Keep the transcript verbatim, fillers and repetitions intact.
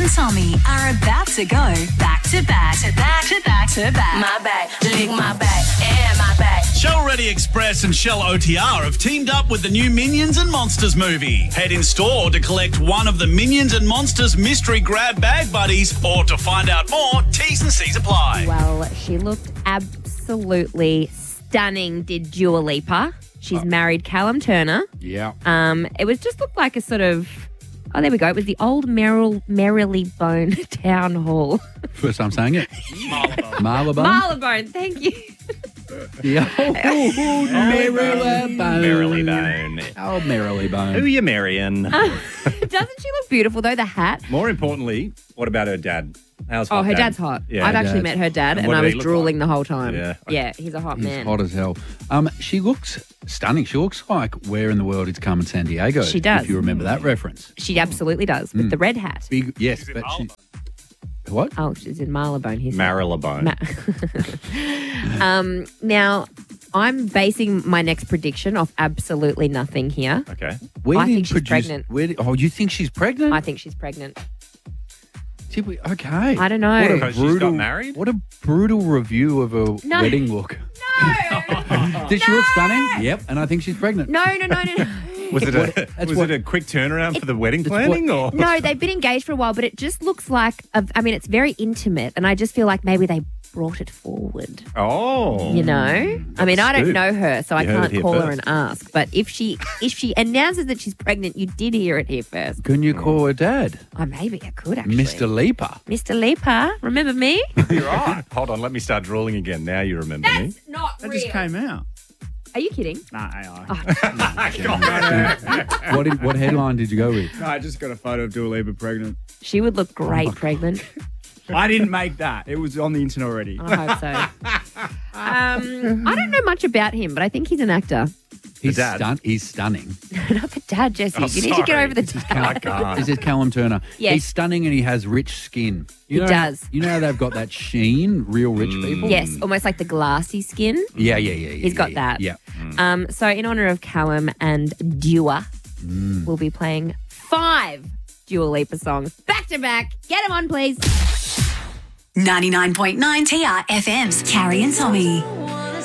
and Tommy are about to go back to back to back to back to back. My back, lick my back, and my back. Shell Ready Express and Shell O T R have teamed up with the new Minions and Monsters movie. Head in store to collect one of the Minions and Monsters mystery grab bag buddies, or to find out more, T's and C's apply. Well, she looked absolutely stunning, did Dua Lipa. She's married Callum Turner. Yeah. Um, it was just looked like a sort of, oh, there we go. It was the old Merrill, Marylebone Town Hall. First time saying it. Marylebone. Marylebone. Marylebone, thank you. Yeah. Oh, Marylebone. Marylebone. Oh, Marylebone. Who are you marrying? Doesn't she look beautiful, though, the hat? More importantly, what about her dad? How's Oh, hot her dad? dad's hot. Yeah. I've actually Dad. met her dad, And and, what I did was he look drooling like? the whole time. Yeah. Yeah, he's a hot He's man. hot as hell. Um, she looks stunning. She looks like Where in the World is Carmen San Diego. She does. If you remember that reference. She absolutely does, with the red hat. Big, yes, but she. What? Oh, she's in Marylebone. He's Marylebone. Ma- um, now, I'm basing my next prediction off absolutely nothing here. Okay. Where I did think she's produce- pregnant. Where did, oh, you think she's pregnant? I think she's pregnant. Did we, okay. I don't know. What a Because she's brutal, got married? What a brutal review of a No. wedding look. No! Did she look stunning? Yep, and I think she's pregnant. No, no, no, no, no. Was it a That's was what- it a quick turnaround for the wedding planning, or No, they've been engaged for a while, but it just looks like, a, I mean, it's very intimate, and I just feel like maybe they brought it forward, Oh, you know? I mean, I don't scoop. know her, so I You heard it can't here call her first. and ask, but if she if she announces that she's pregnant, you did hear it here first. Can you call her dad? Oh, maybe I could, actually. Mister Leaper. Mister Leaper, remember me? You're right. Hold on, let me start drooling again. Now you remember me. That's not That real. just came out. Are you kidding? Nah, A I. What did, what headline did you go with? No, I just got a photo of Dua Lipa pregnant. She would look Oh great pregnant. I didn't make that. It was on the internet already. I hope so. Um, I don't know much about him, but I think he's an actor. He's, dad. stun- he's stunning. Not the dad, Jesse. Oh, you need to get sorry. over the This is dad. Cal- I can't. This is Callum Turner. Yes. He's stunning and he has rich skin. You He know, does. You know how they've got that sheen, real rich people? Yes, almost like the glassy skin. Yeah, yeah, yeah. yeah He's got yeah, that. Yeah. Um, so in honour of Callum and Dua, we'll be playing five Dua Lipa songs back to back. Get them on, please. ninety-nine point nine T R F M's Carrie and Tommy.